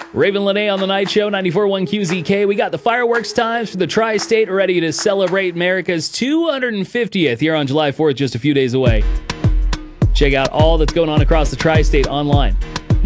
Raven Lene on the Night Show, 94.1 QZK. We got the fireworks times for the Tri-State ready to celebrate America's 250th here on July 4th, just a few days away. Check out all that's going on across the Tri-State online